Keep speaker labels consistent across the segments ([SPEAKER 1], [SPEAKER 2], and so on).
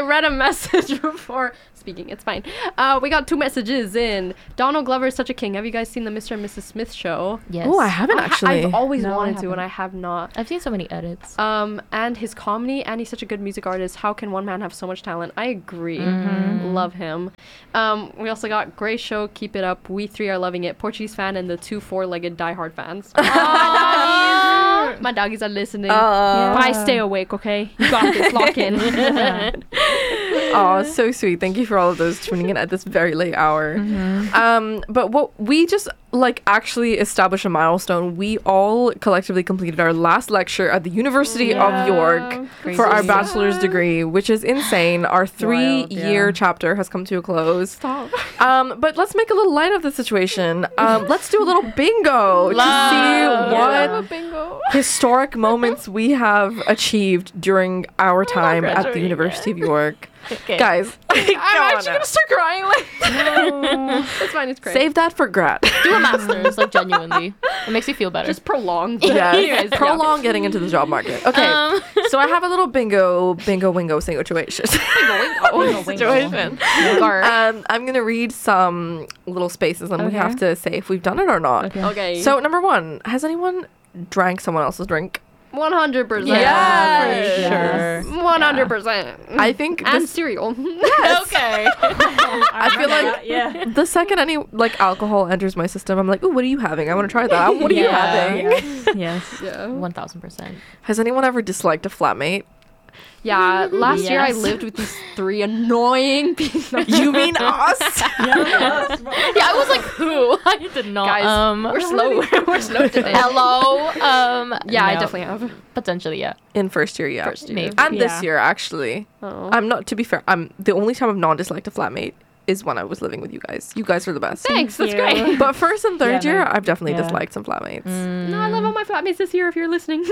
[SPEAKER 1] I read a message before speaking. It's fine. We got 2 messages in. Donald Glover is such a king. Have you guys seen the Mr. and Mrs. Smith show?
[SPEAKER 2] Yes.
[SPEAKER 3] Oh, I haven't actually.
[SPEAKER 1] I've always
[SPEAKER 2] No, I
[SPEAKER 1] wanted to,
[SPEAKER 2] haven't.
[SPEAKER 1] and I have not.
[SPEAKER 2] I've seen so many edits.
[SPEAKER 1] And his comedy, and he's such a good music artist. How can one man have so much talent? I agree. Love him. We also got Gray Show, keep it up. We 3 are loving it. Portuguese fan and the 2 4-legged diehard fans. My doggies are listening. I stay awake, okay? You got this. Lock in.
[SPEAKER 3] Oh, so sweet. Thank you for all of those tuning in at this very late hour. But what we just actually established a milestone. We all collectively completed our last lecture at the University of York for our bachelor's degree, which is insane. Our 3-year chapter has come to a close.
[SPEAKER 1] Stop.
[SPEAKER 3] But let's make a little light of the situation. Let's do a little bingo to see what historic moments we have achieved during our time at the University of York.
[SPEAKER 2] Okay.
[SPEAKER 3] Guys,
[SPEAKER 1] I'm actually gonna start crying. It's fine. It's great.
[SPEAKER 3] save that for grad.
[SPEAKER 2] Do a master's, genuinely. It makes you feel better.
[SPEAKER 1] Just prolong.
[SPEAKER 3] Yes, prolong getting into the job market. Okay, so I have a little bingo situation. situation. I'm gonna read some little spaces, and we have to say if we've done it or not.
[SPEAKER 1] Okay.
[SPEAKER 3] So number 1, has anyone drank someone else's drink?
[SPEAKER 1] 100%.
[SPEAKER 2] Yeah,
[SPEAKER 3] for
[SPEAKER 2] sure.
[SPEAKER 1] 100%.
[SPEAKER 3] I think
[SPEAKER 1] And
[SPEAKER 3] this,
[SPEAKER 1] cereal.
[SPEAKER 2] Okay.
[SPEAKER 3] I feel like the second any alcohol enters my system, I'm like, ooh, what are you having? I want to try that. What are you having?
[SPEAKER 2] Yes.
[SPEAKER 1] Yeah.
[SPEAKER 2] 1000%.
[SPEAKER 3] Has anyone ever disliked a flatmate?
[SPEAKER 1] Yeah, last year I
[SPEAKER 2] Yes.
[SPEAKER 1] lived with these 3 annoying people.
[SPEAKER 3] You mean us?
[SPEAKER 2] Yeah, I was like, who? I did not.
[SPEAKER 1] Guys, we're slow. We're slow today.
[SPEAKER 2] Hello.
[SPEAKER 1] Yeah, I
[SPEAKER 2] no.
[SPEAKER 1] definitely have.
[SPEAKER 2] Potentially, yeah.
[SPEAKER 3] In first year, yeah.
[SPEAKER 1] First year.
[SPEAKER 2] Maybe.
[SPEAKER 3] And this year, actually.
[SPEAKER 1] Oh.
[SPEAKER 3] I'm not, to be fair, the only time I've not disliked a flatmate is when I was living with you guys. You guys are the best.
[SPEAKER 1] Thanks, that's
[SPEAKER 4] you.
[SPEAKER 1] great.
[SPEAKER 3] But first and third
[SPEAKER 4] Yeah,
[SPEAKER 3] year,
[SPEAKER 4] no.
[SPEAKER 3] I've definitely
[SPEAKER 4] Yeah.
[SPEAKER 3] disliked some flatmates.
[SPEAKER 1] No, I love all my flatmates this year if you're listening.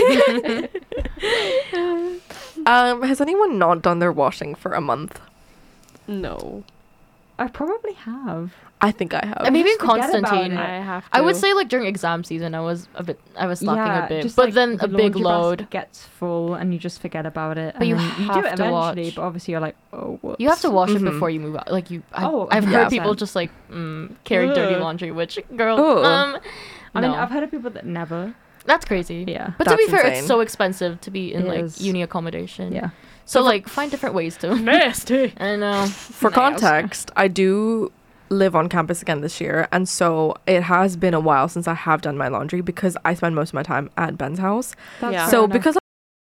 [SPEAKER 3] Has anyone not done their washing for a month?
[SPEAKER 1] No.
[SPEAKER 4] I probably have.
[SPEAKER 3] I think I have.
[SPEAKER 2] Maybe
[SPEAKER 4] just forget about
[SPEAKER 2] Constantine.
[SPEAKER 4] it.
[SPEAKER 1] I have to.
[SPEAKER 2] I would say during exam season, I was slacking a bit,
[SPEAKER 4] just,
[SPEAKER 2] but then
[SPEAKER 4] the
[SPEAKER 2] a big
[SPEAKER 4] laundry
[SPEAKER 2] load.
[SPEAKER 4] basket gets full and you just forget about it.
[SPEAKER 2] But
[SPEAKER 4] and
[SPEAKER 2] you
[SPEAKER 4] then
[SPEAKER 2] have
[SPEAKER 4] do it
[SPEAKER 2] to
[SPEAKER 4] eventually,
[SPEAKER 2] watch.
[SPEAKER 4] but obviously you're like, oh, whoops.
[SPEAKER 2] You have to wash it
[SPEAKER 3] Mhm.
[SPEAKER 2] before you move out. I've
[SPEAKER 3] yeah.
[SPEAKER 2] heard people just carry dirty
[SPEAKER 4] Ugh.
[SPEAKER 2] laundry, which girl,
[SPEAKER 3] Ugh.
[SPEAKER 4] I mean,
[SPEAKER 2] no.
[SPEAKER 4] I've heard of people that never.
[SPEAKER 2] That's crazy.
[SPEAKER 4] Yeah.
[SPEAKER 2] But to be
[SPEAKER 3] That's
[SPEAKER 2] fair,
[SPEAKER 3] insane.
[SPEAKER 2] it's so expensive to be in
[SPEAKER 4] It is.
[SPEAKER 2] uni accommodation.
[SPEAKER 4] Yeah.
[SPEAKER 2] So find different ways to.
[SPEAKER 1] nasty.
[SPEAKER 2] I know.
[SPEAKER 3] For context, I do live on campus again this year, and so it has been a while since I have done my laundry because I spend most of my time at Ben's house.
[SPEAKER 4] That's
[SPEAKER 1] Yeah.
[SPEAKER 4] fair
[SPEAKER 3] So
[SPEAKER 4] enough.
[SPEAKER 3] because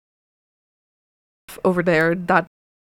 [SPEAKER 3] over there, that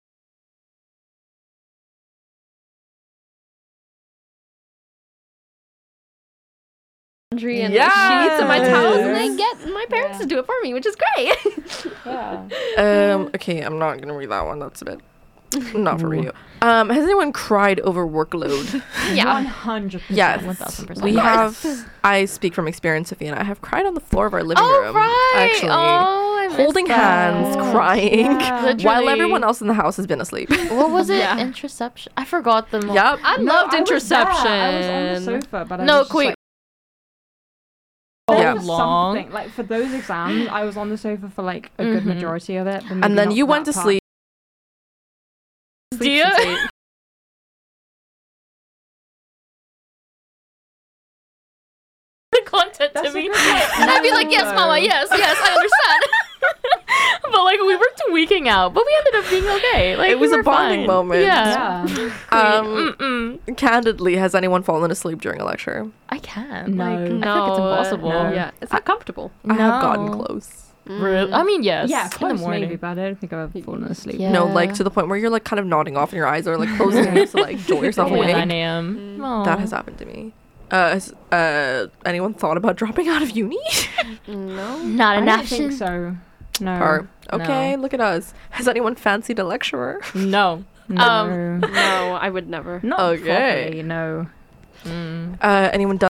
[SPEAKER 1] Laundry and
[SPEAKER 3] Yes.
[SPEAKER 1] the sheets and my towels, and I
[SPEAKER 4] Yes.
[SPEAKER 1] get my parents to do it for me, which is great.
[SPEAKER 4] Yeah.
[SPEAKER 3] okay, I'm not gonna read that one. That's a bit not for you. Has anyone cried over workload?
[SPEAKER 1] Yeah.
[SPEAKER 4] 100%.
[SPEAKER 3] Yes,
[SPEAKER 2] 1000%.
[SPEAKER 3] we
[SPEAKER 2] Of
[SPEAKER 3] have. I speak from experience, Sophia, and I have cried on the floor of our living room. Actually,
[SPEAKER 2] I missed
[SPEAKER 3] holding
[SPEAKER 2] that.
[SPEAKER 3] hands, crying,
[SPEAKER 4] Yeah.
[SPEAKER 2] Literally.
[SPEAKER 3] while everyone else in the house has been asleep.
[SPEAKER 2] What was it?
[SPEAKER 1] Yeah.
[SPEAKER 2] Interception. I forgot the.
[SPEAKER 3] Yep.
[SPEAKER 1] I
[SPEAKER 4] No,
[SPEAKER 1] loved
[SPEAKER 4] I was there.
[SPEAKER 1] interception.
[SPEAKER 4] I was on the sofa, but I
[SPEAKER 2] No,
[SPEAKER 4] was just,
[SPEAKER 2] wait.
[SPEAKER 4] like,
[SPEAKER 3] Yeah.
[SPEAKER 4] for
[SPEAKER 2] Long.
[SPEAKER 4] something. Like for those exams, I was on the sofa for like a good
[SPEAKER 2] Mhm.
[SPEAKER 4] majority of it. but
[SPEAKER 3] And
[SPEAKER 4] maybe
[SPEAKER 3] then
[SPEAKER 4] not
[SPEAKER 3] you
[SPEAKER 4] that
[SPEAKER 3] went to
[SPEAKER 4] part.
[SPEAKER 3] sleep.
[SPEAKER 2] Do you? The content
[SPEAKER 4] That's
[SPEAKER 2] to
[SPEAKER 4] a
[SPEAKER 2] me.
[SPEAKER 4] good point.
[SPEAKER 2] And I'd be like, yes, mama, yes, I understand. But we were tweaking out, but we ended up being okay.
[SPEAKER 3] It was
[SPEAKER 2] we
[SPEAKER 3] a
[SPEAKER 2] were
[SPEAKER 3] bonding
[SPEAKER 2] fine.
[SPEAKER 3] moment.
[SPEAKER 2] Yeah.
[SPEAKER 3] Candidly, has anyone fallen asleep during a lecture?
[SPEAKER 2] I can't.
[SPEAKER 4] No.
[SPEAKER 2] I feel like it's
[SPEAKER 1] No,
[SPEAKER 2] impossible.
[SPEAKER 4] no.
[SPEAKER 1] Yeah, it's not comfortable.
[SPEAKER 3] I have gotten
[SPEAKER 2] No.
[SPEAKER 3] close.
[SPEAKER 2] Really? I mean, yes.
[SPEAKER 4] Yeah,
[SPEAKER 2] in the
[SPEAKER 4] close
[SPEAKER 2] morning.
[SPEAKER 4] maybe, but I don't think I've ever fallen asleep.
[SPEAKER 2] Yeah.
[SPEAKER 3] No, to the point where you're kind of nodding off and your eyes are closing and you have to jolt yourself
[SPEAKER 2] Yeah,
[SPEAKER 3] awake.
[SPEAKER 2] 9 a.m. Aw.
[SPEAKER 3] That has happened to me. Has anyone thought about dropping out of uni?
[SPEAKER 1] No.
[SPEAKER 2] Not
[SPEAKER 4] I
[SPEAKER 2] an
[SPEAKER 4] don't
[SPEAKER 2] option.
[SPEAKER 4] think so. No.
[SPEAKER 3] Or okay,
[SPEAKER 2] No.
[SPEAKER 3] look at us. Has anyone fancied a lecturer?
[SPEAKER 2] No.
[SPEAKER 4] No.
[SPEAKER 1] No, I would never.
[SPEAKER 4] Not
[SPEAKER 3] Okay.
[SPEAKER 4] properly, no.
[SPEAKER 3] Anyone done?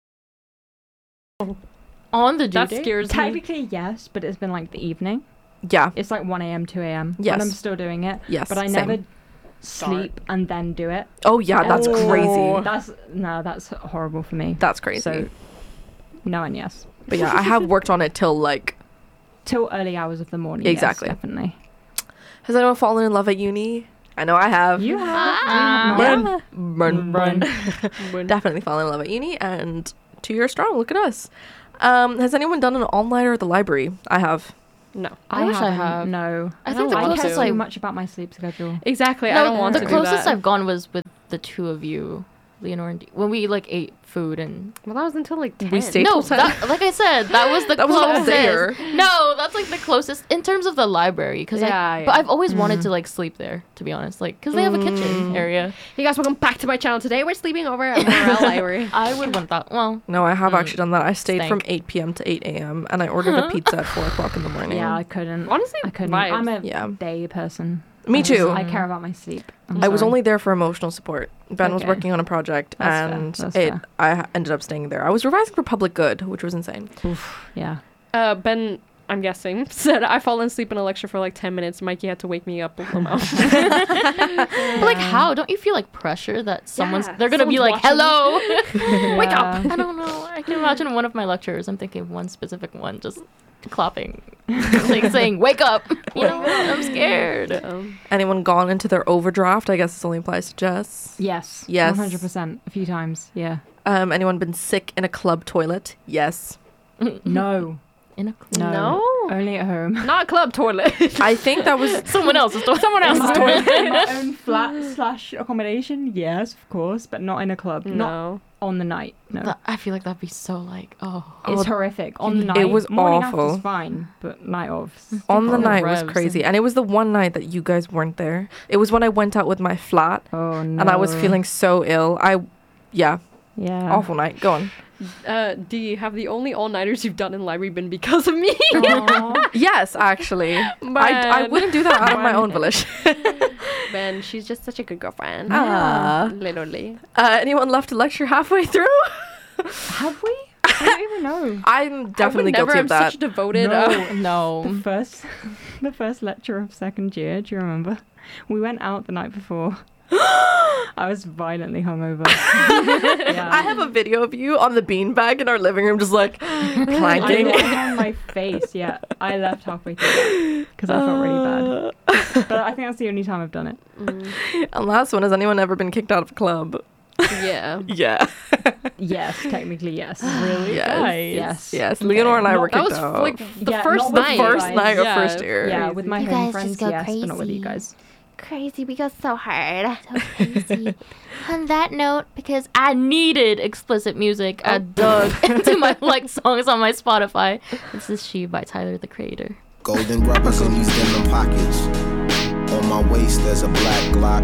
[SPEAKER 2] On the due
[SPEAKER 1] That
[SPEAKER 2] date?
[SPEAKER 1] scares me.
[SPEAKER 4] Technically, yes, but it's been the evening.
[SPEAKER 3] Yeah.
[SPEAKER 4] It's 1 a.m., 2 a.m.
[SPEAKER 3] Yes.
[SPEAKER 4] And I'm still doing it.
[SPEAKER 3] Yes.
[SPEAKER 4] But I
[SPEAKER 3] same.
[SPEAKER 4] never sleep and then do it.
[SPEAKER 3] Oh yeah, that's
[SPEAKER 4] Oh.
[SPEAKER 3] crazy.
[SPEAKER 4] That's horrible for me.
[SPEAKER 3] That's crazy.
[SPEAKER 4] So, no and yes.
[SPEAKER 3] But yeah, I have worked on it till
[SPEAKER 4] Till early hours of the morning.
[SPEAKER 3] Exactly.
[SPEAKER 4] Yes, definitely.
[SPEAKER 3] Has anyone fallen in love at uni? I know I have.
[SPEAKER 4] You have.
[SPEAKER 3] Burn. Burn.
[SPEAKER 2] Burn.
[SPEAKER 3] Definitely fallen in love at uni, and 2 years strong. Look at us. Has anyone done an all-nighter at the library? I have.
[SPEAKER 1] No.
[SPEAKER 2] I wish I
[SPEAKER 4] haven't,
[SPEAKER 2] have.
[SPEAKER 4] No.
[SPEAKER 2] I
[SPEAKER 1] I
[SPEAKER 2] think the
[SPEAKER 1] don't want
[SPEAKER 4] I
[SPEAKER 2] closest
[SPEAKER 4] care
[SPEAKER 1] to.
[SPEAKER 4] too
[SPEAKER 2] like
[SPEAKER 4] much about my sleep schedule.
[SPEAKER 1] Exactly. I
[SPEAKER 2] no,
[SPEAKER 1] don't want
[SPEAKER 2] the
[SPEAKER 1] to
[SPEAKER 2] closest
[SPEAKER 1] do that.
[SPEAKER 2] I've gone was with the two of you, Leonore and when we like ate food and
[SPEAKER 1] Well, that was until like 10.
[SPEAKER 3] We stayed
[SPEAKER 2] no,
[SPEAKER 3] till 10.
[SPEAKER 2] that, like I said, that was the
[SPEAKER 3] That was all
[SPEAKER 2] closest.
[SPEAKER 3] there.
[SPEAKER 2] No, that's like the closest in terms of the library because
[SPEAKER 1] Yeah,
[SPEAKER 2] but
[SPEAKER 1] yeah.
[SPEAKER 2] I've always wanted to like sleep there, to be honest, like because they have a kitchen area.
[SPEAKER 1] Hey guys, welcome back to my channel. Today we're sleeping over at Morel Library.
[SPEAKER 2] I would want that. Well,
[SPEAKER 3] No, I have actually done that. I stayed
[SPEAKER 2] Stank.
[SPEAKER 3] from 8 p.m. to 8 a.m. and I ordered a pizza at 4 o'clock in the morning.
[SPEAKER 4] Yeah, I couldn't.
[SPEAKER 1] Honestly,
[SPEAKER 4] I couldn't.
[SPEAKER 1] vibes.
[SPEAKER 4] I'm a
[SPEAKER 3] Yeah.
[SPEAKER 4] day person.
[SPEAKER 3] Me too.
[SPEAKER 4] I care about my sleep. I'm
[SPEAKER 3] I was
[SPEAKER 4] sorry.
[SPEAKER 3] only there for emotional support. Ben was
[SPEAKER 4] Okay.
[SPEAKER 3] working on a project,
[SPEAKER 4] That's fair.
[SPEAKER 3] and
[SPEAKER 4] That's
[SPEAKER 3] it.
[SPEAKER 4] fair.
[SPEAKER 3] I ended up staying there. I was revising for public good, which was insane.
[SPEAKER 4] Yeah.
[SPEAKER 1] Ben, I'm guessing, said I fall asleep in a lecture for like 10 minutes. Mikey had to wake me up.
[SPEAKER 2] but like how? Don't you feel like pressure that someone's
[SPEAKER 1] Yeah,
[SPEAKER 2] they're gonna be
[SPEAKER 1] someone's
[SPEAKER 2] like,
[SPEAKER 1] watching.
[SPEAKER 2] hello?
[SPEAKER 1] Wake up.
[SPEAKER 2] I don't know. I can imagine one of my lecturers. I'm thinking one specific one just clapping, like saying, "Wake up!" You know, I'm scared.
[SPEAKER 3] Anyone gone into their overdraft? I guess this only applies to Jess.
[SPEAKER 4] Yes.
[SPEAKER 3] Yes.
[SPEAKER 4] 100%. A few times. Yeah.
[SPEAKER 3] Anyone been sick in a club toilet? Yes.
[SPEAKER 4] No.
[SPEAKER 2] In a
[SPEAKER 4] No.
[SPEAKER 1] No.
[SPEAKER 4] Only at home.
[SPEAKER 1] Not club toilet.
[SPEAKER 3] I think that was.
[SPEAKER 2] someone else's toilet. Someone
[SPEAKER 4] In
[SPEAKER 2] else's
[SPEAKER 4] my,
[SPEAKER 2] toilet.
[SPEAKER 4] in my own flat / accommodation, yes, of course, but not in a club. Not
[SPEAKER 1] No.
[SPEAKER 4] on the night. No.
[SPEAKER 2] I feel like that'd be so like, oh.
[SPEAKER 4] It's
[SPEAKER 3] Oh,
[SPEAKER 4] horrific. On the
[SPEAKER 3] it
[SPEAKER 4] night.
[SPEAKER 3] was
[SPEAKER 4] morning
[SPEAKER 3] awful.
[SPEAKER 4] after's fine, but night of.
[SPEAKER 3] On the
[SPEAKER 2] Oh,
[SPEAKER 3] night was
[SPEAKER 2] revs.
[SPEAKER 3] crazy, and it was the one night that you guys weren't there. It was when I went out with my flat,
[SPEAKER 4] Oh no.
[SPEAKER 3] and I was feeling so ill. Yeah,
[SPEAKER 4] Yeah.
[SPEAKER 3] awful night. Go on.
[SPEAKER 1] D, have the only all-nighters you've done in library been because of me?
[SPEAKER 4] Aw.
[SPEAKER 3] Yes, actually, I wouldn't do that out of my own volition.
[SPEAKER 1] Ben, she's just such a good girlfriend.
[SPEAKER 3] Ah.
[SPEAKER 1] Literally.
[SPEAKER 3] Anyone left a lecture halfway through?
[SPEAKER 4] Have we? I don't even know.
[SPEAKER 3] I'm definitely
[SPEAKER 1] I would never.
[SPEAKER 3] guilty
[SPEAKER 1] I'm
[SPEAKER 3] of that.
[SPEAKER 1] such devoted.
[SPEAKER 2] No.
[SPEAKER 4] The first lecture of second year, do you remember? We went out the night before. I was violently hungover. Yeah.
[SPEAKER 3] I have a video of you on the beanbag in our living room, just like planking.
[SPEAKER 4] I on my face, yeah. I left halfway through because I felt really bad. But I think that's the only time I've done it.
[SPEAKER 3] And last one, has anyone ever been kicked out of a club?
[SPEAKER 1] Yeah.
[SPEAKER 3] Yeah.
[SPEAKER 4] Yes, technically yes.
[SPEAKER 2] Really?
[SPEAKER 3] Yes.
[SPEAKER 2] Guys.
[SPEAKER 4] Yes.
[SPEAKER 3] Yes. Leonore and I
[SPEAKER 4] Not-
[SPEAKER 3] were
[SPEAKER 1] That
[SPEAKER 3] kicked
[SPEAKER 1] was
[SPEAKER 3] out.
[SPEAKER 1] like the
[SPEAKER 4] Yeah,
[SPEAKER 1] first
[SPEAKER 4] not with
[SPEAKER 1] night.
[SPEAKER 4] you
[SPEAKER 3] First
[SPEAKER 4] guys.
[SPEAKER 3] night of
[SPEAKER 1] Yeah.
[SPEAKER 3] first year.
[SPEAKER 4] Yeah, with my
[SPEAKER 5] You
[SPEAKER 4] home
[SPEAKER 5] guys
[SPEAKER 4] friends,
[SPEAKER 5] just go
[SPEAKER 4] yes, but not with you
[SPEAKER 5] crazy.
[SPEAKER 4] guys.
[SPEAKER 5] Crazy, we go so hard.
[SPEAKER 2] So crazy. On that note, because I needed explicit music, I dug into my liked songs on my Spotify. This is She by Tyler, the Creator.
[SPEAKER 6] Golden rubbers in these denim pockets. On my waist there's a black Glock.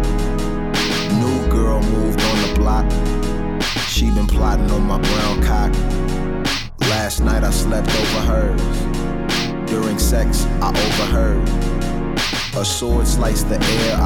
[SPEAKER 6] New girl moved on the block. She been plotting on my brown cock. Last night I slept over hers. During sex I overheard. A sword sliced the air.